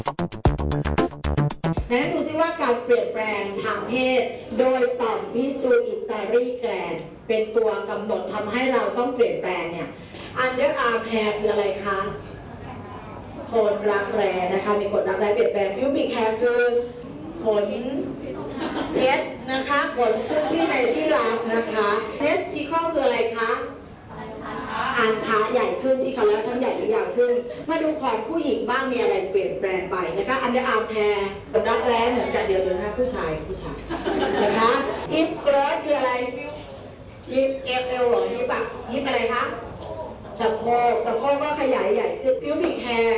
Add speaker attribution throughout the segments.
Speaker 1: นั้นดูซิว่าการเปลี่ยนแปลงทางเพศโดยต่อมพิตูอิตารีแกลนเป็นตัวกำหนดทำให้เราต้องเปลี่ยนแปลงเนี่ย underarm hair คืออะไรคะขนรักแร้นะคะมีขนรักแร้เปลี่ยนแปลง pubic hair คือขนเพชรนะคะขนขึ้นที่ในที่หลังนะคะ testicle คืออะไรคะอันทะใหญ่ขึ้นที่เขาแล้วทั้งใหญ่และยาวขึ้นมาดูของผู้หญิงบ้างมีอะไรเปลี่ยนแปลงไปนะคะ underarm hair ขนรักแร้เหมือนกันเดียวนะผู้ชายนะคะ hip growth คืออะไร hip เอวหรอ hip อะ hip อะไรคะสะโพกก็ขยายใหญ่ขึ้น pubic hair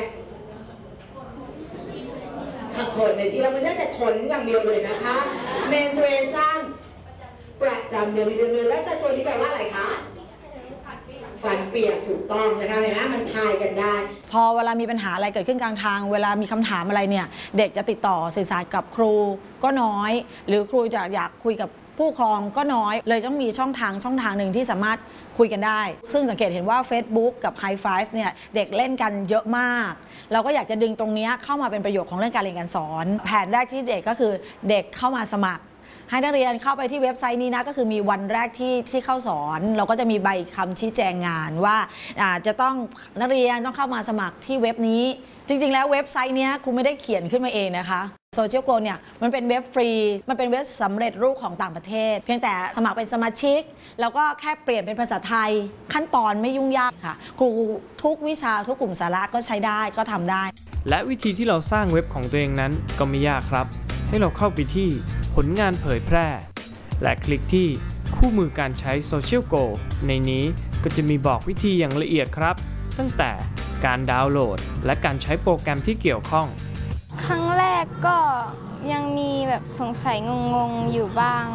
Speaker 1: ขนในที่เราไม่ได้แต่ขนอย่างเดียวเลยนะคะ menstruation ประจำเดือนแล้วแต่ตัวนี้แปลว่าอะไรคะฟันเปียกถูกต้องนะคะเห็นไหมมันทายกันได้
Speaker 2: พอเวลามีปัญหาอะไรเกิดขึ้นกลางทางเวลามีคำถามอะไรเนี่ยเด็กจะติดต่อสื่อสารกับครูก็น้อยหรือครูจะอยากคุยกับผู้ปกครองก็น้อยเลยต้องมีช่องทางหนึ่งที่สามารถคุยกันได้ซึ่งสังเกตเห็นว่า Facebook กับ High Five เนี่ยเด็กเล่นกันเยอะมากเราก็อยากจะดึงตรงนี้เข้ามาเป็นประโยชน์ของเรื่องการเรียนการสอนแผนแรกที่เด็กก็คือเด็กเข้ามาสมัครให้นักเรียนเข้าไปที่เว็บไซต์นี้นะก็คือมีวันแรกที่เข้าสอนเราก็จะมีใบคำชี้แจงงานว่าจะต้องนักเรียนต้องเข้ามาสมัครที่เว็บนี้จริงๆแล้วเว็บไซต์นี้ครูไม่ได้เขียนขึ้นมาเองนะคะโซเชียลโกเนี่ยมันเป็นเว็บฟรีมันเป็นเว็บสำเร็จรูปของต่างประเทศเพียงแต่สมัครเป็นสมาชิกแล้วก็แค่เปลี่ยนเป็นภาษาไทยขั้นตอนไม่ยุ่งยากค่ะครูทุกวิชาทุกกลุ่มสาระก็ใช้ได้ก็ทำได้
Speaker 3: และวิธีที่เราสร้างเว็บของตัวเองนั้นก็ไม่ยากครับให้เราเข้าไปที่ผลงานเผยแพร่และคลิกที่คู่มือการใช้ Social Go ในนี้ก็จะมีบอกวิธีอย่างละเอียดครับตั้งแต่การดาวน์โหลดและการใช้โปรแกรมที่เกี่ยวข้อง
Speaker 4: ครั้งแรกก็ยังมีแบบสงสัยงงๆอยู่บ้าง